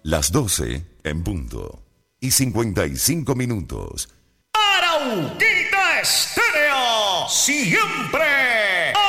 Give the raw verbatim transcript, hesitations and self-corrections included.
Las doce en punto. Y cincuenta y cinco minutos. Arauquita Estéreo, siempre